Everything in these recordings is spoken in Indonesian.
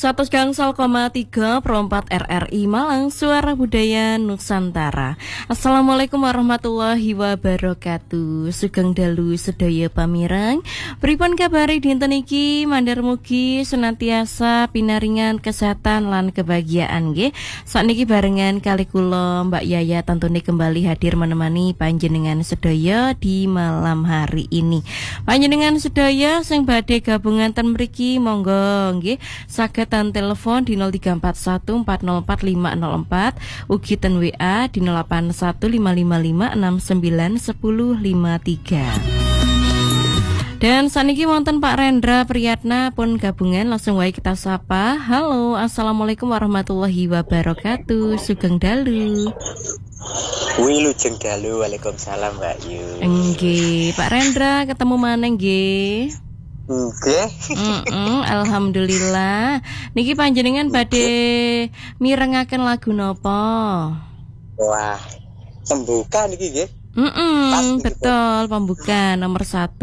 100,3 Perempat RRI Malang, Suara Budaya Nusantara. Assalamualaikum warahmatullahi wabarakatuh. Sugeng dalu sedaya pamirang. Pripun kabari dinten iki? Mandhar mugi senantiasa pinaringan kesehatan lan kebahagiaan nggih. Sakniki barengan kali kula Mbak Yaya tentune kembali hadir menemani panjenengan sedaya di malam hari ini. Panjenengan sedaya sing badhe gabungan ten mriki monggo nggih saged tan telepon di 0341404504, ugi ten WA di 0815591053. Dan saniki wonten Pak Rendra Priyatna pun gabungan, langsung wae kita sapa. Halo, assalamualaikum warahmatullahi wabarakatuh. Sugeng dalu. Wilujeng dalu. Waalaikumsalam Mbak Yu. Nggih, Pak Rendra ketemu maneh nggih. Nggih. Alhamdulillah. Niki panjenengan badhe mirengaken lagu napa? Wah, pembuka niki nggih. Betul, pembuka nomor 1.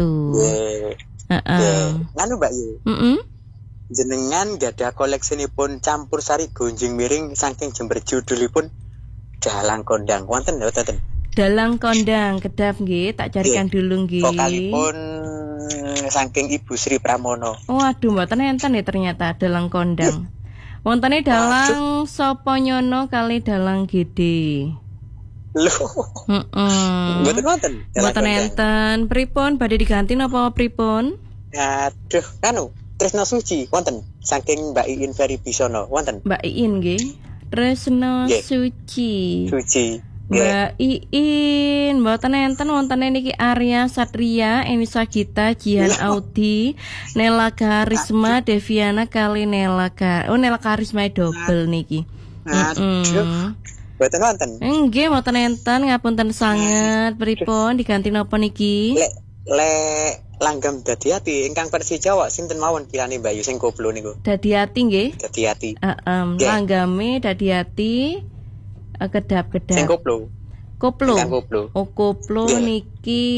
Nganu Mbak Yu. Jenengan gadah koleksinipun campur sari gonjing miring saking Jember, judulipun Dalang Kondang. Wonten mboten? Dalang Kondang, kedap nggih, tak carikan dulu nggih. Vokalipun saking Ibu Sri Pramono. Waduh, mboten enten ya ternyata Dalang Kondang. Wontene Dalang sapa nyono kali Dalang Gede. Loh. Mboten enten. Pripun badhe diganti napa pripun? Aduh, kanu Tresno Suci wonten saking Mbak Iin Veribisono wonten. Mbak Iin nggih. Tresno Suci. Mbak Iin, mboten enten wontene niki Arya Satria, Enisa Gita, Jihan Audi, Nela Karisma, Deviana kali Nela Karisma double niki. Mboten wonten. Nggih, mboten enten, ngapunten sanget. Pripun diganti napa niki? Le langgam Dadiati ingkang versi Jawa sinten mawon kirane Mbak Yu sing koplo niku. Dadiati nggih. Dadiati. Langgame Dadiati. Kedap-kedap. Sing koplo. Oh, koplo niki